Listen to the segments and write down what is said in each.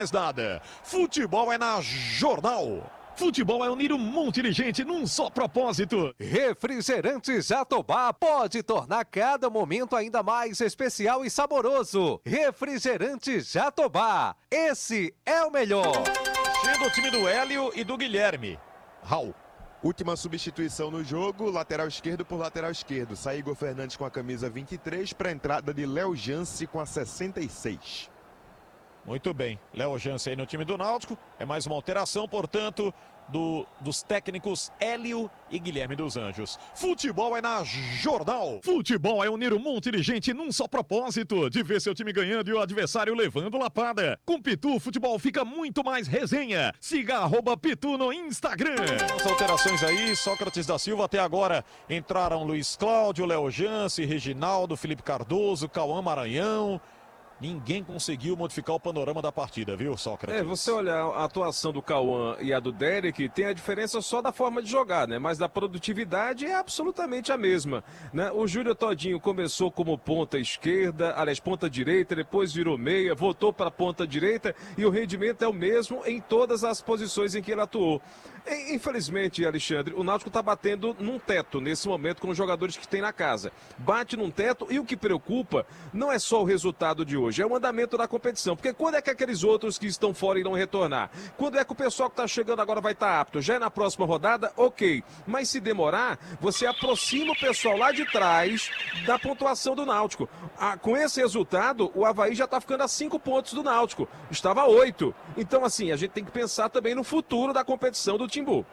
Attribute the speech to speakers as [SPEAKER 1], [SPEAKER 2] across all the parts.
[SPEAKER 1] Mais nada. Futebol é na Jornal. Futebol é unir um monte de gente num só propósito.
[SPEAKER 2] Refrigerantes Jatobá pode tornar cada momento ainda mais especial e saboroso. Refrigerantes Jatobá, esse é o melhor.
[SPEAKER 1] Chega o time do Hélio e do Guilherme. Raul.
[SPEAKER 3] Última substituição no jogo, lateral esquerdo por lateral esquerdo. Sai Igor Fernandes com a camisa 23 para a entrada de Léo Jance com a 66.
[SPEAKER 1] Muito bem, Léo Jance aí no time do Náutico. É mais uma alteração, portanto, dos técnicos Hélio e Guilherme dos Anjos. Futebol é na Jornal. Futebol é unir um monte de gente num só propósito, de ver seu time ganhando e o adversário levando lapada. Com Pitu, futebol fica muito mais resenha. Siga @Pitu no Instagram. As alterações aí, Sócrates da Silva até agora entraram Luiz Cláudio, Léo Jance, Reginaldo, Felipe Cardoso, Cauã Maranhão. Ninguém conseguiu modificar o panorama da partida, viu, Sócrates?
[SPEAKER 4] Você olhar a atuação do Cauã e a do Derek, tem a diferença só da forma de jogar, né? Mas da produtividade é absolutamente a mesma, né? O Júlio Todinho começou como ponta esquerda, aliás, ponta direita, depois virou meia, voltou para a ponta direita e o rendimento é o mesmo em todas as posições em que ele atuou. Infelizmente, Alexandre, o Náutico está batendo num teto nesse momento com os jogadores que tem na casa. Bate num teto e o que preocupa não é só o resultado de hoje, é o andamento da competição. Porque quando é que aqueles outros que estão fora irão retornar? Quando é que o pessoal que está chegando agora vai estar apto? Já é na próxima rodada? Ok. Mas se demorar, você aproxima o pessoal lá de trás da pontuação do Náutico. Com esse resultado, o Avaí já está ficando a 5 pontos do Náutico. Estava a 8. Então, assim, a gente tem que pensar também no futuro da competição do Timbu.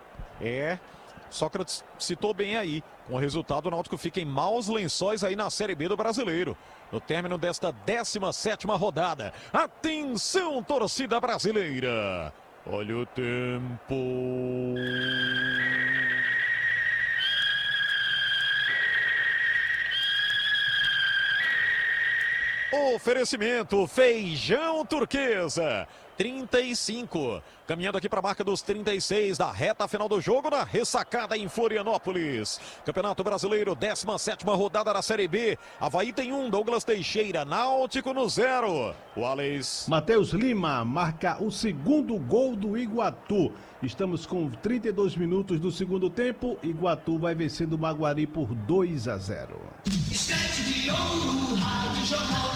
[SPEAKER 1] Sócrates citou bem aí. Com o resultado, o Náutico fica em maus lençóis aí na Série B do Brasileiro. No término desta 17ª rodada. Atenção, torcida brasileira. Olha o tempo. Oferecimento Feijão Turquesa. 35, caminhando aqui para a marca dos 36 da reta final do jogo na ressacada em Florianópolis. Campeonato Brasileiro, 17ª rodada da Série B. Avaí tem 1, Douglas Teixeira, Náutico no 0. O Alex.
[SPEAKER 5] Matheus Lima marca o segundo gol do Iguatu. Estamos com 32 minutos do segundo tempo. Iguatu vai vencendo o Maguari por 2-0.
[SPEAKER 6] Estante de ouro, Rádio Jornal.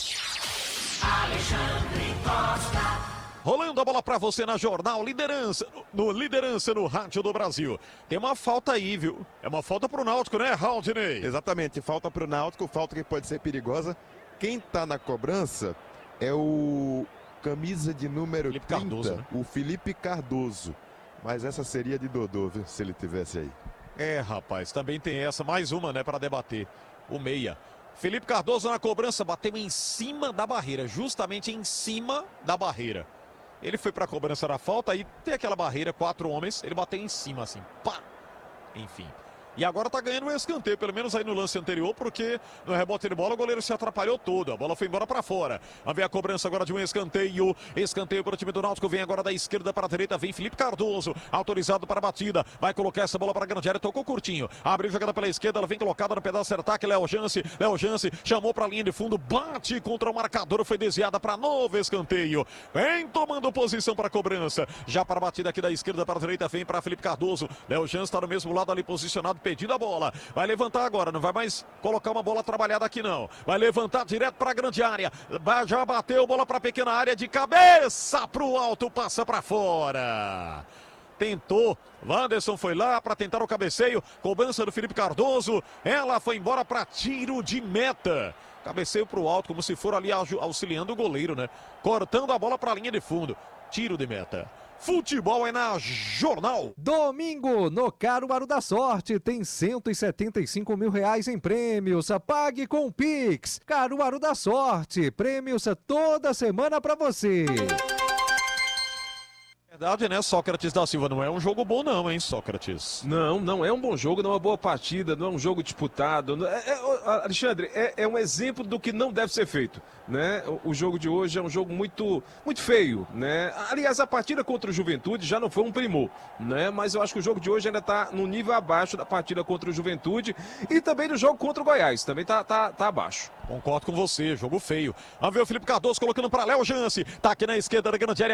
[SPEAKER 6] Alexandre Costa.
[SPEAKER 1] Rolando a bola para você na Jornal, liderança no rádio do Brasil. Tem uma falta aí, viu? É uma falta pro Náutico, né, Raudinei?
[SPEAKER 3] Exatamente, falta pro Náutico, falta que pode ser perigosa. Quem tá na cobrança é o camisa de número
[SPEAKER 1] Felipe
[SPEAKER 3] 30,
[SPEAKER 1] Cardoso, né?
[SPEAKER 3] o Felipe Cardoso. Mas essa seria de Dodô, viu, se ele tivesse aí.
[SPEAKER 1] Rapaz, também tem essa, mais uma, né, para debater. O meia. Felipe Cardoso na cobrança, bateu em cima da barreira, justamente em cima da barreira. Ele foi para a cobrança da falta, aí tem aquela barreira, 4 homens, ele bateu em cima assim, pá! Enfim. E agora tá ganhando um escanteio, pelo menos aí no lance anterior, porque no rebote de bola o goleiro se atrapalhou todo. A bola foi embora para fora. Vamos ver a cobrança agora de um escanteio. Escanteio para o time do Náutico. Vem agora da esquerda para a direita. Vem Felipe Cardoso, autorizado para a batida. Vai colocar essa bola para a grande área. Tocou curtinho. Abriu jogada pela esquerda. Ela vem colocada no pedaço de ataque. Léo Jance chamou para a linha de fundo. Bate contra o marcador. Foi desviada para novo escanteio. Vem tomando posição para a cobrança. Já para a batida aqui da esquerda para a direita. Vem para Felipe Cardoso. Léo Jance está no mesmo lado ali posicionado. Pedindo a bola, vai levantar agora, não vai mais colocar uma bola trabalhada aqui não, vai levantar direto para a grande área, já bateu, bola para a pequena área, de cabeça para o alto, passa para fora. Tentou, Wanderson foi lá para tentar o cabeceio, cobrança do Felipe Cardoso, ela foi embora para tiro de meta. Cabeceio para o alto, como se for ali auxiliando o goleiro, né? Cortando a bola para a linha de fundo, tiro de meta. Futebol é na Jornal.
[SPEAKER 2] Domingo, no Caruaru da Sorte, tem 175 mil reais em prêmios. Pague com o Pix. Caruaru da Sorte, prêmios toda semana pra você.
[SPEAKER 1] Verdade, né, Sócrates da Silva? Não é um jogo bom não, hein, Sócrates?
[SPEAKER 4] Não é um bom jogo, não é uma boa partida, não é um jogo disputado. Alexandre, é um exemplo do que não deve ser feito, né? O jogo de hoje é um jogo muito feio, né? Aliás, a partida contra o Juventude já não foi um primor, né? Mas eu acho que o jogo de hoje ainda está no nível abaixo da partida contra o Juventude e também do jogo contra o Goiás, também tá abaixo.
[SPEAKER 1] Concordo com você, jogo feio. Vamos ver o Felipe Cardoso colocando para Léo Jance, tá aqui na esquerda da grande área.